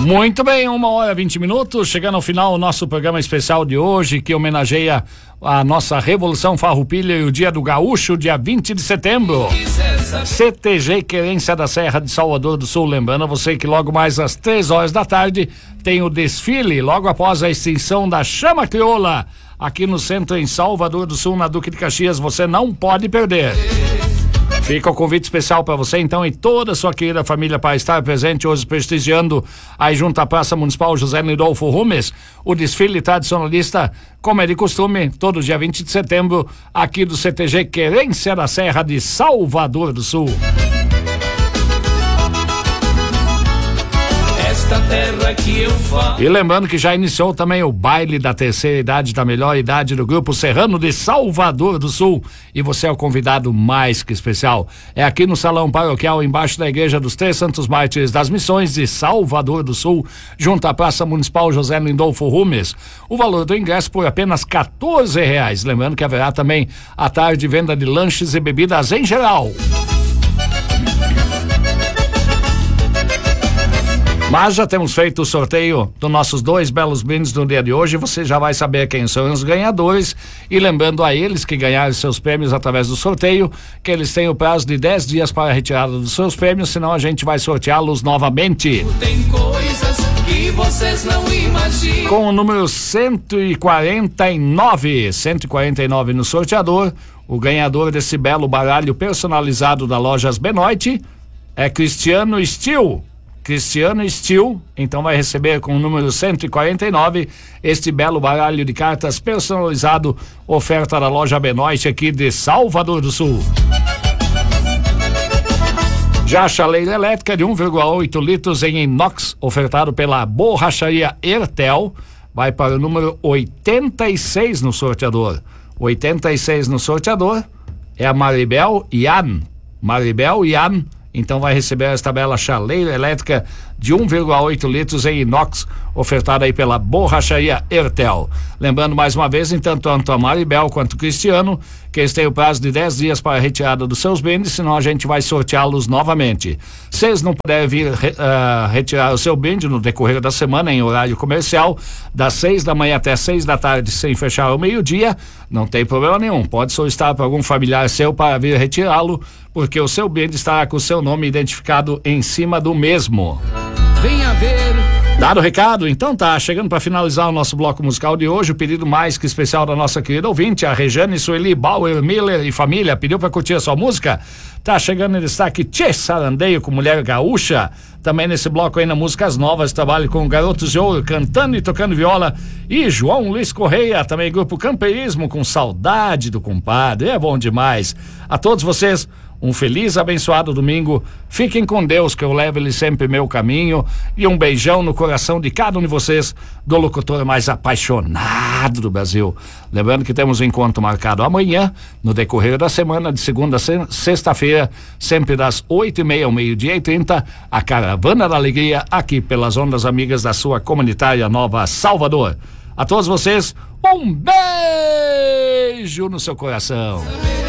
Muito bem, 1h20, chegando ao final o nosso programa especial de hoje, que homenageia a nossa Revolução Farroupilha e o Dia do Gaúcho, dia 20 de setembro. CTG Querência da Serra de Salvador do Sul, lembrando a você que logo mais às 3h da tarde tem o desfile, logo após a extinção da Chama Crioula, aqui no centro em Salvador do Sul, na Duque de Caxias, você não pode perder. Fica o convite especial para você, então, e toda a sua querida família para estar presente hoje prestigiando aí junto à Praça Municipal José Nidolfo Rumes, o desfile tradicionalista, como é de costume, todo dia 20 de setembro, aqui do CTG Querência da Serra de Salvador do Sul. Terra que eu falo. E lembrando que já iniciou também o baile da terceira idade, da melhor idade do Grupo Serrano de Salvador do Sul, e você é o convidado mais que especial. É aqui no Salão Paroquial, embaixo da Igreja dos Três Santos Mártires das Missões de Salvador do Sul, junto à Praça Municipal José Lindolfo Rumes. O valor do ingresso por apenas R$14. Lembrando que haverá também à tarde venda de lanches e bebidas em geral. Mas já temos feito o sorteio dos nossos 2 belos brindes no dia de hoje. Você já vai saber quem são os ganhadores. E lembrando a eles que ganharam seus prêmios através do sorteio, que eles têm o prazo de 10 dias para a retirada dos seus prêmios, senão a gente vai sorteá-los novamente. Tem coisas que vocês não imaginam. Com o número 149 no sorteador, o ganhador desse belo baralho personalizado da Lojas Benoit é Cristiano Steel, então vai receber com o número 149 este belo baralho de cartas personalizado, oferta da Loja Benoit aqui de Salvador do Sul. Já a chaleira elétrica de 1,8 litros em inox, ofertado pela Borracharia Ertel, vai para o número 86 no sorteador. 86 no sorteador é a Maribel Ian. Então vai receber esta bela chaleira elétrica de 1,8 litros em inox, ofertada aí pela Borracharia Ertel. Lembrando mais uma vez, então, tanto a Maribel quanto o Cristiano, que eles têm o prazo de 10 dias para a retirada dos seus brindes, senão a gente vai sorteá-los novamente. Se eles não puderem vir retirar o seu brinde no decorrer da semana, em horário comercial, das 6 da manhã até 6 da tarde, sem fechar ao meio-dia, não tem problema nenhum. Pode solicitar para algum familiar seu para vir retirá-lo, porque o seu brinde estará com o seu nome identificado em cima do mesmo. Venha ver. Dado o recado, então tá chegando para finalizar o nosso bloco musical de hoje, o pedido mais que especial da nossa querida ouvinte, a Rejane Sueli Bauer Miller e família, pediu para curtir a sua música. Tá chegando em destaque Tchê Sarandeio com Mulher Gaúcha. Também nesse bloco ainda músicas novas, trabalho com Garotos de Ouro, cantando e tocando viola, e João Luiz Correia, também grupo Campeirismo com Saudade do Compadre, é bom demais. A todos vocês, um feliz, abençoado domingo. Fiquem com Deus, que eu levo ele sempre meu caminho. E um beijão no coração de cada um de vocês, do locutor mais apaixonado do Brasil. Lembrando que temos um encontro marcado amanhã, no decorrer da semana, de segunda a sexta-feira, sempre das 8h30 ao 12h30, a Caravana da Alegria, aqui pelas ondas amigas da sua comunitária Nova Salvador. A todos vocês, um beijo no seu coração.